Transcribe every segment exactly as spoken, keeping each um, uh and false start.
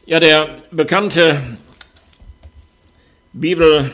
Ja, der bekannte Bibellehrer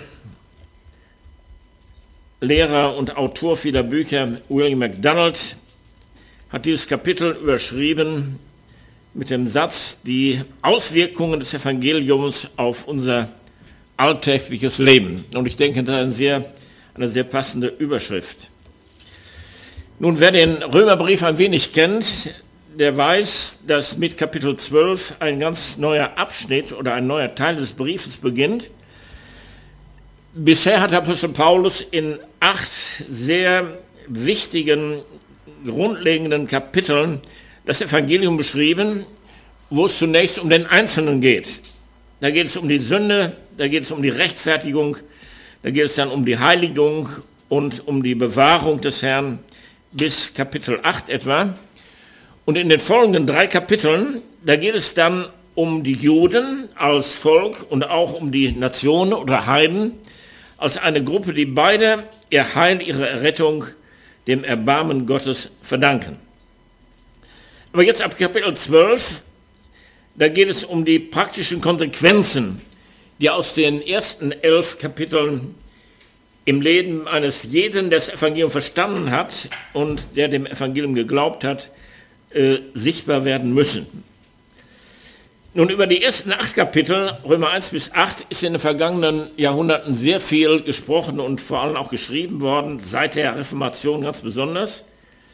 und Autor vieler Bücher, William MacDonald, hat dieses Kapitel überschrieben mit dem Satz, die Auswirkungen des Evangeliums auf unser alltägliches Leben. Und ich denke, das ist eine sehr, eine sehr passende Überschrift. Nun, wer den Römerbrief ein wenig kennt, der weiß, dass mit Kapitel zwölf ein ganz neuer Abschnitt oder ein neuer Teil des Briefes beginnt. Bisher hat Apostel Paulus in acht sehr wichtigen, grundlegenden Kapiteln das Evangelium beschrieben, wo es zunächst um den Einzelnen geht. Da geht es um die Sünde, da geht es um die Rechtfertigung, da geht es dann um die Heiligung und um die Bewahrung des Herrn bis Kapitel acht etwa. Und in den folgenden drei Kapiteln, da geht es dann um die Juden als Volk und auch um die Nationen oder Heiden als eine Gruppe, die beide ihr Heil, ihre Errettung dem Erbarmen Gottes verdanken. Aber jetzt ab Kapitel zwölf, da geht es um die praktischen Konsequenzen, die aus den ersten elf Kapiteln im Leben eines jeden, der das Evangelium verstanden hat und der dem Evangelium geglaubt hat, äh, sichtbar werden müssen. Nun, über die ersten acht Kapitel, Römer eins bis acht, ist in den vergangenen Jahrhunderten sehr viel gesprochen und vor allem auch geschrieben worden, seit der Reformation ganz besonders.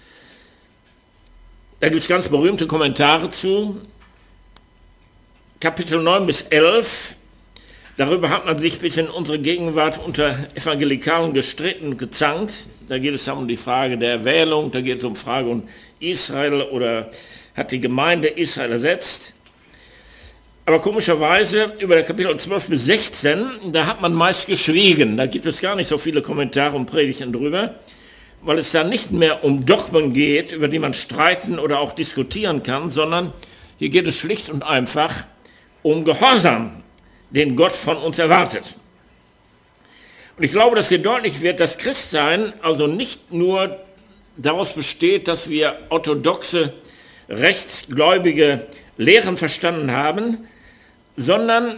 Da gibt es ganz berühmte Kommentare zu. Kapitel neun bis elf, darüber hat man sich bis in unsere Gegenwart unter Evangelikalen gestritten und gezankt. Da geht es dann um die Frage der Erwählung, da geht es um die Frage um Israel oder hat die Gemeinde Israel ersetzt. Aber komischerweise über der Kapitel zwölf bis sechzehn, da hat man meist geschwiegen. Da gibt es gar nicht so viele Kommentare und Predigten drüber, weil es da nicht mehr um Dogmen geht, über die man streiten oder auch diskutieren kann, sondern hier geht es schlicht und einfach um Gehorsam, den Gott von uns erwartet. Und ich glaube, dass hier deutlich wird, dass Christsein also nicht nur daraus besteht, dass wir orthodoxe, rechtgläubige Lehren verstanden haben, sondern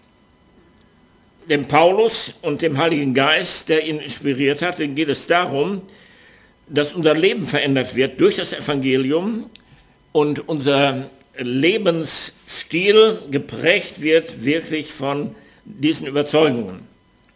dem Paulus und dem Heiligen Geist, der ihn inspiriert hat, geht es darum, dass unser Leben verändert wird durch das Evangelium und unser Lebensstil geprägt wird wirklich von diesen Überzeugungen.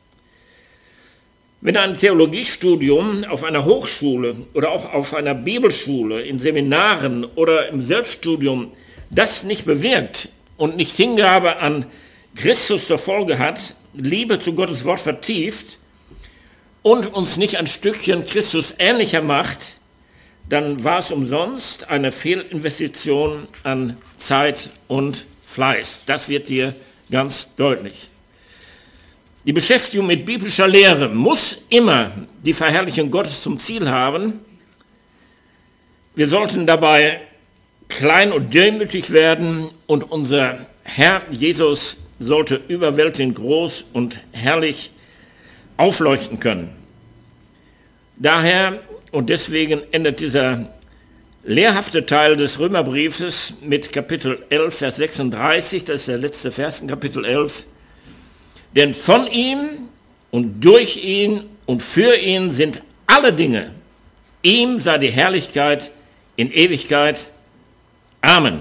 Wenn ein Theologiestudium auf einer Hochschule oder auch auf einer Bibelschule, in Seminaren oder im Selbststudium das nicht bewirkt und nicht Hingabe an Christus zur Folge hat, Liebe zu Gottes Wort vertieft und uns nicht ein Stückchen Christus ähnlicher macht, dann war es umsonst eine Fehlinvestition an Zeit und Fleiß. Das wird dir ganz deutlich. Die Beschäftigung mit biblischer Lehre muss immer die Verherrlichung Gottes zum Ziel haben. Wir sollten dabei klein und demütig werden und unser Herr Jesus sollte überwältigend groß und herrlich aufleuchten können. Daher und deswegen endet dieser lehrhafte Teil des Römerbriefes mit Kapitel elf, Vers sechsunddreißig, das ist der letzte Vers in Kapitel elf. Denn von ihm und durch ihn und für ihn sind alle Dinge. Ihm sei die Herrlichkeit in Ewigkeit. Amen.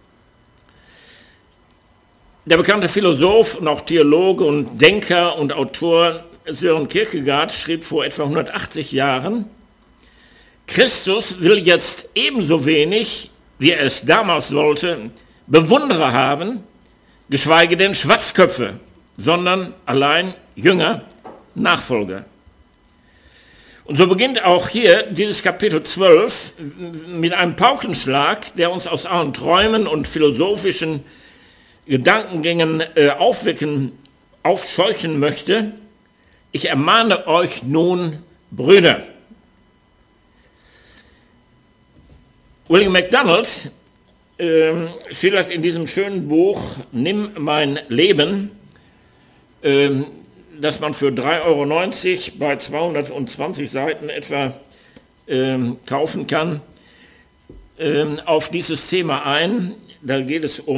Der bekannte Philosoph und auch Theologe und Denker und Autor Søren Kierkegaard schrieb vor etwa hundertachtzig Jahren, Christus will jetzt ebenso wenig, wie er es damals wollte, Bewunderer haben, geschweige denn Schwatzköpfe, sondern allein Jünger, Nachfolger. Und so beginnt auch hier dieses Kapitel zwölf mit einem Paukenschlag, der uns aus allen Träumen und philosophischen Gedankengängen äh, aufwecken, aufscheuchen möchte. Ich ermahne euch nun, Brüder. William MacDonald äh, schildert in diesem schönen Buch Nimm mein Leben, äh, das man für drei Euro neunzig bei zweihundertzwanzig Seiten etwa äh, kaufen kann, äh, auf dieses Thema ein. Da geht es um